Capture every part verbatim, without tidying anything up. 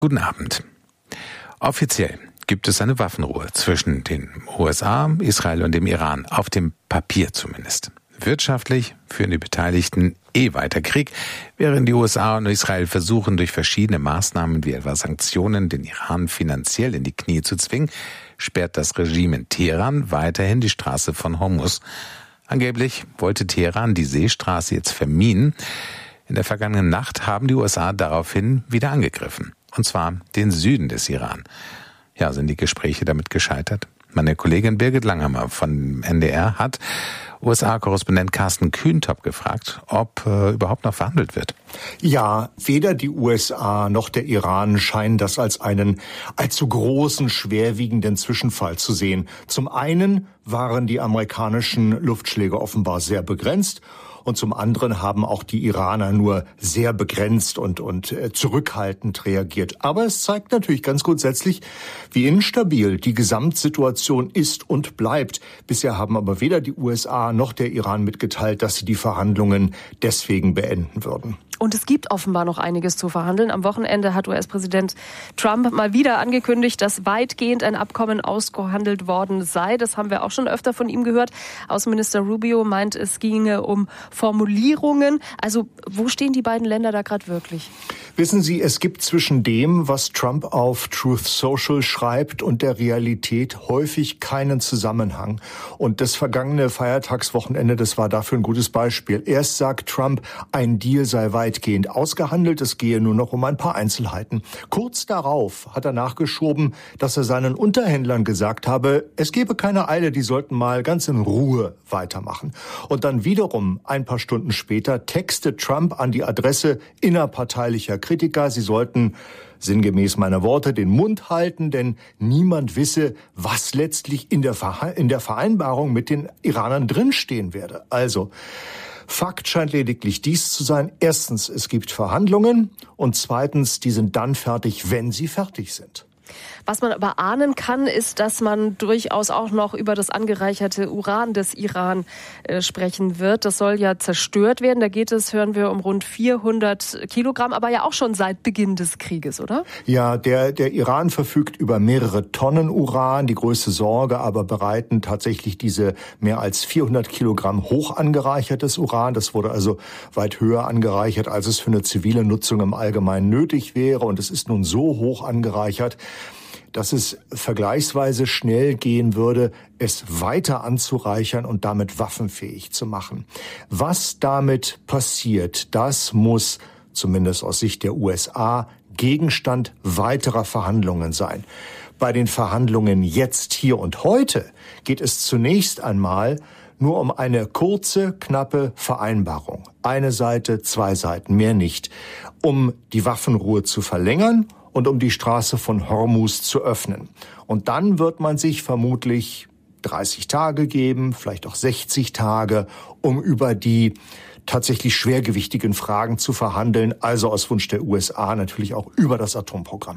Guten Abend. Offiziell gibt es eine Waffenruhe zwischen den U S A, Israel und dem Iran, auf dem Papier zumindest. Wirtschaftlich führen die Beteiligten eh weiter Krieg, während die U S A und Israel versuchen, durch verschiedene Maßnahmen wie etwa Sanktionen den Iran finanziell in die Knie zu zwingen, sperrt das Regime in Teheran weiterhin die Straße von Hormuz. Angeblich wollte Teheran die Seestraße jetzt verminen. In der vergangenen Nacht haben die U S A daraufhin wieder angegriffen, und zwar den Süden des Iran. Ja, sind die Gespräche damit gescheitert? Meine Kollegin Birgit Langhammer von N D R hat U S A-Korrespondent Carsten Kühntop gefragt, ob äh, überhaupt noch verhandelt wird. Ja, weder die U S A noch der Iran scheinen das als einen allzu großen, schwerwiegenden Zwischenfall zu sehen. Zum einen waren die amerikanischen Luftschläge offenbar sehr begrenzt. Und zum anderen haben auch die Iraner nur sehr begrenzt und, und äh, zurückhaltend reagiert. Aber es zeigt natürlich ganz grundsätzlich, wie instabil die Gesamtsituation ist und bleibt. Bisher haben aber weder die U S A noch der Iran mitgeteilt, dass sie die Verhandlungen deswegen beenden würden. Und es gibt offenbar noch einiges zu verhandeln. Am Wochenende hat U S-Präsident Trump mal wieder angekündigt, dass weitgehend ein Abkommen ausgehandelt worden sei. Das haben wir auch schon öfter von ihm gehört. Außenminister Rubio meint, es ginge um Formulierungen. Also wo stehen die beiden Länder da gerade wirklich? Wissen Sie, es gibt zwischen dem, was Trump auf Truth Social schreibt, und der Realität häufig keinen Zusammenhang. Und das vergangene Feiertagswochenende, das war dafür ein gutes Beispiel. Erst sagt Trump, ein Deal sei weitgehend ausgehandelt, es gehe nur noch um ein paar Einzelheiten. Kurz darauf hat er nachgeschoben, dass er seinen Unterhändlern gesagt habe, es gebe keine Eile, die sollten mal ganz in Ruhe weitermachen. Und dann wiederum ein paar Stunden später textet Trump an die Adresse innerparteilicher Kritiker, sie sollten sinngemäß meiner Worte den Mund halten, denn niemand wisse, was letztlich in der, Verha- in der Vereinbarung mit den Iranern drinstehen werde. Also, Fakt scheint lediglich dies zu sein. Erstens, es gibt Verhandlungen, und zweitens, die sind dann fertig, wenn sie fertig sind. Was man aber ahnen kann, ist, dass man durchaus auch noch über das angereicherte Uran des Iran äh, sprechen wird. Das soll ja zerstört werden. Da geht es, hören wir, um rund vierhundert Kilogramm, aber ja auch schon seit Beginn des Krieges, oder? Ja, der, der Iran verfügt über mehrere Tonnen Uran. Die größte Sorge aber bereiten tatsächlich diese mehr als vierhundert Kilogramm hoch angereichertes Uran. Das wurde also weit höher angereichert, als es für eine zivile Nutzung im Allgemeinen nötig wäre. Und es ist nun so hoch angereichert, dass es vergleichsweise schnell gehen würde, es weiter anzureichern und damit waffenfähig zu machen. Was damit passiert, das muss, zumindest aus Sicht der U S A, Gegenstand weiterer Verhandlungen sein. Bei den Verhandlungen jetzt, hier und heute geht es zunächst einmal nur um eine kurze, knappe Vereinbarung. Eine Seite, zwei Seiten, mehr nicht. Um die Waffenruhe zu verlängern und um die Straße von Hormuz zu öffnen. Und dann wird man sich vermutlich dreißig Tage geben, vielleicht auch sechzig Tage, um über die tatsächlich schwergewichtigen Fragen zu verhandeln, also aus Wunsch der U S A natürlich auch über das Atomprogramm.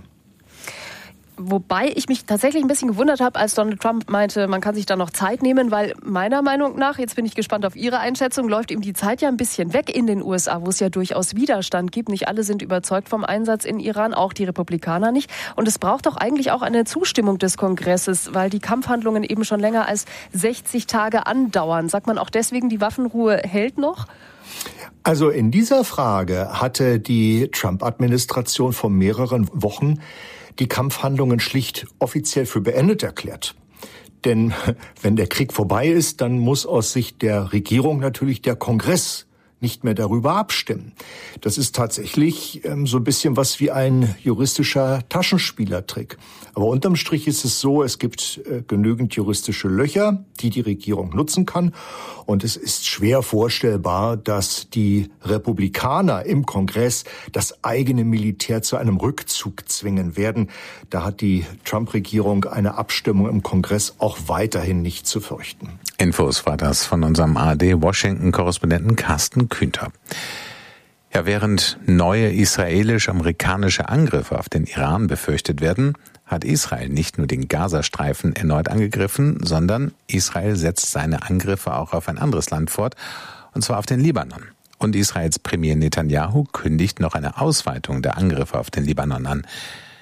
Wobei ich mich tatsächlich ein bisschen gewundert habe, als Donald Trump meinte, man kann sich da noch Zeit nehmen, weil meiner Meinung nach, jetzt bin ich gespannt auf Ihre Einschätzung, läuft ihm die Zeit ja ein bisschen weg in den U S A, wo es ja durchaus Widerstand gibt. Nicht alle sind überzeugt vom Einsatz in Iran, auch die Republikaner nicht. Und es braucht doch eigentlich auch eine Zustimmung des Kongresses, weil die Kampfhandlungen eben schon länger als sechzig Tage andauern. Sagt man auch deswegen, die Waffenruhe hält noch? Also in dieser Frage hatte die Trump-Administration vor mehreren Wochen die Kampfhandlungen schlicht offiziell für beendet erklärt. Denn wenn der Krieg vorbei ist, dann muss aus Sicht der Regierung natürlich der Kongress nicht mehr darüber abstimmen. Das ist tatsächlich ähm, so ein bisschen was wie ein juristischer Taschenspielertrick. Aber unterm Strich ist es so, es gibt äh, genügend juristische Löcher, die die Regierung nutzen kann. Und es ist schwer vorstellbar, dass die Republikaner im Kongress das eigene Militär zu einem Rückzug zwingen werden. Da hat die Trump-Regierung eine Abstimmung im Kongress auch weiterhin nicht zu fürchten. Infos war das von unserem A R D-Washington-Korrespondenten Carsten Kühntop. Ja, während neue israelisch-amerikanische Angriffe auf den Iran befürchtet werden, hat Israel nicht nur den Gazastreifen erneut angegriffen, sondern Israel setzt seine Angriffe auch auf ein anderes Land fort, und zwar auf den Libanon. Und Israels Premier Netanyahu kündigt noch eine Ausweitung der Angriffe auf den Libanon an.